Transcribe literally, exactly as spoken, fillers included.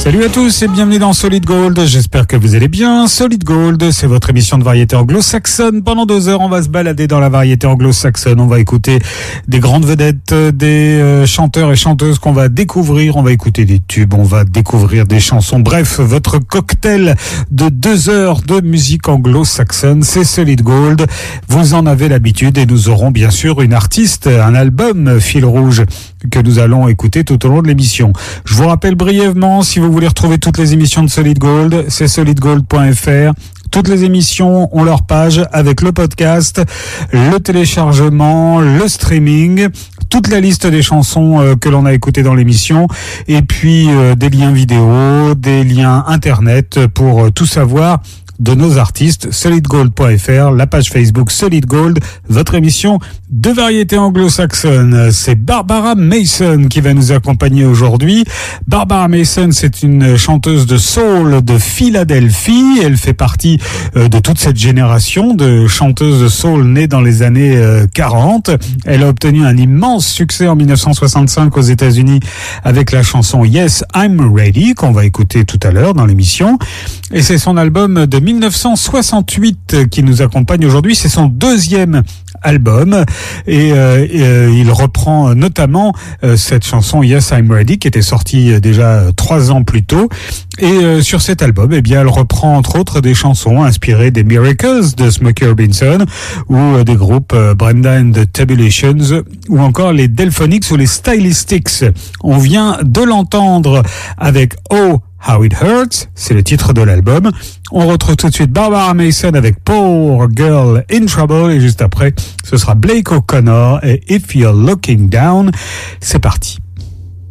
Salut à tous et bienvenue dans Solid Gold, j'espère que vous allez bien. Solid Gold, c'est votre émission de variété anglo-saxonne. Pendant deux heures, on va se balader dans la variété anglo-saxonne, on va écouter des grandes vedettes, des euh, chanteurs et chanteuses qu'on va découvrir, on va écouter des tubes, on va découvrir des chansons. Bref, votre cocktail de deux heures de musique anglo-saxonne, c'est Solid Gold. Vous en avez l'habitude et nous aurons bien sûr une artiste, un album fil rouge que nous allons écouter tout au long de l'émission. Je vous rappelle brièvement, si vous voulez retrouver toutes les émissions de Solid Gold, c'est solid gold point f r. Toutes les émissions ont leur page avec le podcast, le téléchargement, le streaming, toute la liste des chansons euh, que l'on a écoutées dans l'émission, et puis euh, des liens vidéo, des liens internet pour euh, tout savoir de nos artistes. solid gold point f r, la page Facebook Solid Gold, votre émission de variété anglo-saxonne. C'est Barbara Mason qui va nous accompagner aujourd'hui. Barbara Mason, c'est une chanteuse de soul de Philadelphie. Elle fait partie euh, de toute cette génération de chanteuses de soul nées dans les années euh, quarante. Elle a obtenu un immense succès en dix-neuf cent soixante-cinq aux États-Unis avec la chanson Yes, I'm Ready, qu'on va écouter tout à l'heure dans l'émission. Et c'est son album de dix-neuf cent soixante-huit qui nous accompagne aujourd'hui. C'est son deuxième album et, euh, et euh, il reprend notamment euh, cette chanson Yes I'm Ready qui était sortie déjà trois ans plus tôt. Et euh, sur cet album, eh bien, elle reprend entre autres des chansons inspirées des Miracles de Smokey Robinson ou euh, des groupes euh, Brenda and the Tabulations ou encore les Delphonics ou les Stylistics. On vient de l'entendre avec Oh How It Hurts, c'est le titre de l'album. On retrouve tout de suite Barbara Mason avec Poor Girl in Trouble et juste après, ce sera Blake O'Connor et If You're Looking Down. C'est parti.